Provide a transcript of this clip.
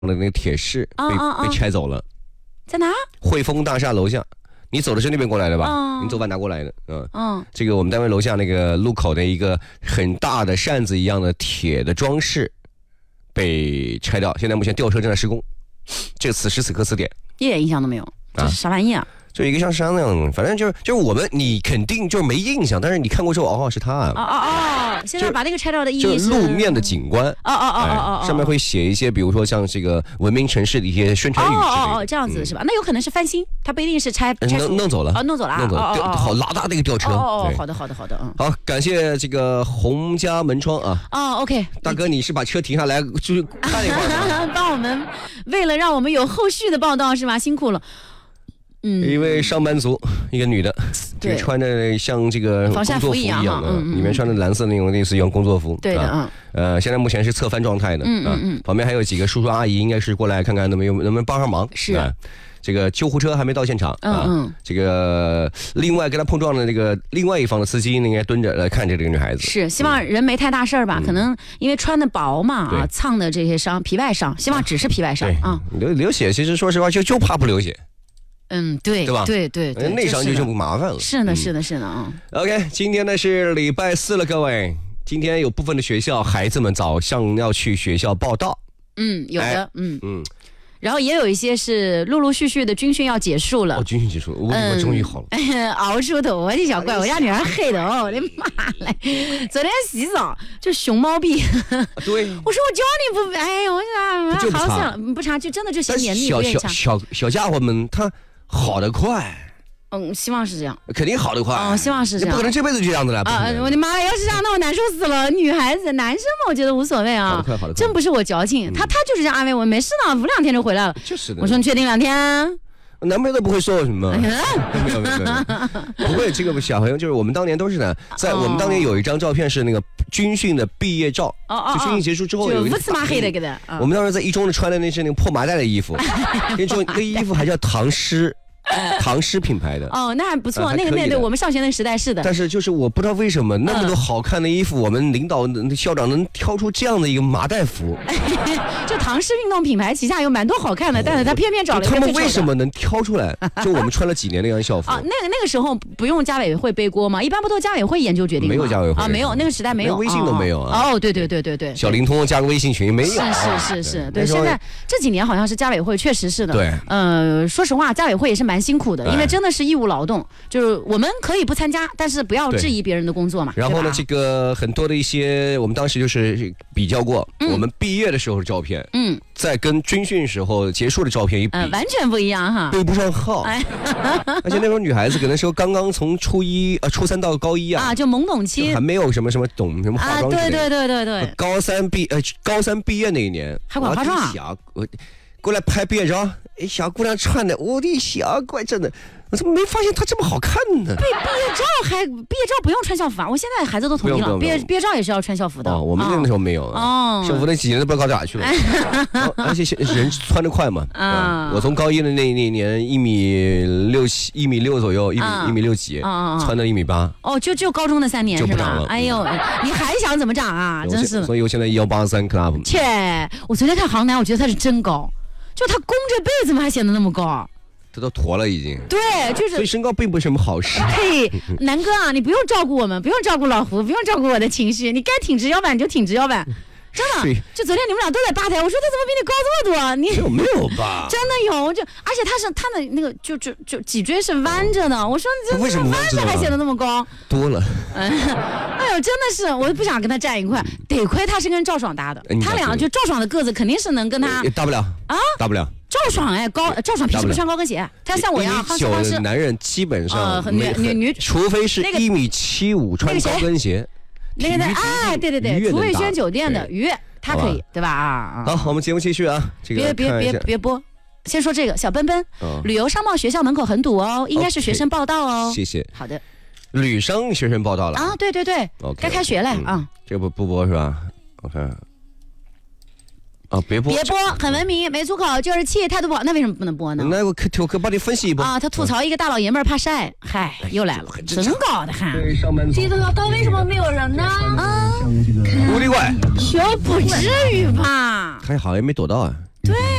的那个铁市被拆走了， 在哪？ 汇丰大厦楼下。你走的是那边过来的吧？你走吧，拿过来的。这个我们单位楼下那个路口的一个很大的扇子一样的铁的装饰被拆掉，现在目前吊车正在施工。这个此时此刻4点， 一点印象都没有，这是啥玩意啊？ 就一个像山那样，反正就是我们，你肯定就是没印象，但是你看过之后，哦，是它啊。 现在把那个拆掉的意义是路面的景观。上面会写一些，比如说像这个文明城市的一些宣传语之类的。 这样子是吧？那有可能是翻新，它不一定是拆弄走了。 弄走了。 好拉大那个吊车。 好的。 好，感谢这个洪家门窗啊。 OK。 大哥，你是把车停下来就是看一会儿， 帮我们，为了让我们有后续的报道是吧？辛苦了。 一位上班族，一个女的，这个穿着像这个防晒服一样的，里面穿着蓝色那种类似于工作服。 对的， 现在目前是侧翻状态的。旁边还有几个叔叔阿姨，应该是过来看看能不能帮上忙。 是。 这个救护车还没到现场这个另外跟他碰撞的那个另外一方的司机应该蹲着来看着这个女孩子。 是，希望人没太大事儿吧？可能因为穿的薄嘛蹭的这些伤，皮外伤，希望只是皮外伤啊。 流血，其实说实话就怕不流血。 对吧？ 对， 内伤就不麻烦了。 是的啊。 OK， 今天呢是礼拜4了，各位，今天有部分的学校孩子们早上要去学校报到。 有的，然后也有一些是陆陆续续的军训要结束了。 军训结束了，我终于好了。 熬出头，我的小怪，我家女儿黑的我的妈嘞！昨天洗澡就熊猫臂。 对。 我说我教你不，哎呦，我好想不查，就真的就嫌黏腻不愿意查。 小家伙们他好得快。 希望是这样， 肯定好得快。 希望是这样， 不可能这辈子就这样子了我的妈呀！要是这样，那我难受死了。女孩子、男生嘛，我觉得无所谓啊。 好得快。 真不是我矫情，他就是这样安慰我，没事呢，5-2天就回来了。 就是的。 我说你确定2天？ 男朋友都不会说我什么。没有，不会。这个小朋友就是我们当年都是呢，在我们当年有一张照片是那个军训的毕业照。就军训结束之后有一个乌麻黑的给的。 我们当时在一中的穿的那是那个破麻袋的衣服，跟你说那衣服还叫唐诗。唐诗品牌的那还不错，那个对我们上学那个时代是的。 但是就是我不知道为什么那么多好看的衣服，我们领导校长能挑出这样的一个麻袋服。 就唐诗运动品牌旗下有蛮多好看的，但是他偏偏找了一个。 他们为什么能挑出来？就我们穿了几年那样校服那个时候不用家委会背锅吗？一般不都家委会研究决定吗？ 没有家委会没有，那个时代没有， 微信都没有对。 小灵通加个微信群没有。 是，对，现在这几年好像是家委会确实是的。 对。 说实话，家委会也是蛮辛苦的，因为真的是义务劳动，就是我们可以不参加，但是不要质疑别人的工作嘛。 然后呢，这个很多的一些，我们当时就是比较过，我们毕业的时候的照片，再跟军训时候结束的照片一比， 完全不一样哈， 对不上号。而且那种女孩子可能说刚刚从初3到高1 就懵懂期， 还没有什么懂什么化妆之类的。 对。 高三毕业那一年还管化妆我过来拍毕业照，小姑娘穿的，我的小乖，真的，我怎么没发现她这么好看呢？ 毕业照不用穿校服啊！我现在孩子都统一了，毕业照也是要穿校服的。 我们那个时候没有校服那几年都不知道搞哪去了。而且人穿得快嘛。我从高1的那一年1.6米左右，1.6米几，穿到1.8米。 就高中的3年是吧？哎呦，你还想怎么长啊？真是。 所以我现在183 club。 切，我昨天看航男，我觉得他是真高。就他弓着背怎么还显得那么高？ 他都驼了已经。 对，就是。 所以身高并不是什么好事。 嘿，南哥啊，你不用照顾我们，不用照顾老胡，不用照顾我的情绪，你该挺直腰板就挺直腰板。真的，就昨天你们俩都在吧台，我说他怎么比你高这么多？你没有吧？ 真的有，而且他的那个就脊椎是弯着的，我说你为什么弯着还显得那么高？ 多了。 哎呦，真的是，我不想跟他站一块，得亏他是跟赵爽搭的，他俩就赵爽的个子肯定是能跟他搭不了啊，搭不了。 赵爽赵爽平时不穿高跟鞋，他像我一样 1.9米的男人基本上女， 除非是1.75米穿高跟鞋。 那个对，楚卫轩酒店的鱼，他可以对吧？ 好，我们节目继续啊。 别播，先说这个小奔奔，旅游商贸学校门口很堵哦，应该是学生报到哦。 谢谢。 好的， 旅商学生报到了啊，对，该开学了啊。 这个不播是吧？我看。别播， 很文明，没粗口，就是气，态度不好，那为什么不能播呢？ 那我可帮你分析一波啊。他吐槽一个大老爷们儿怕晒，嗨，又来了，真搞的哈。 记得了，但为什么没有人呢？ 无敌怪， 不至于吧？ 他好像没躲到啊。 对